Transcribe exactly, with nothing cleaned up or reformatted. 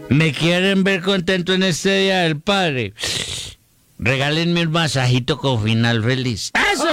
¿Me quieren ver contento en este Día del Padre? Regálenme un masajito con final feliz. ¡Eso!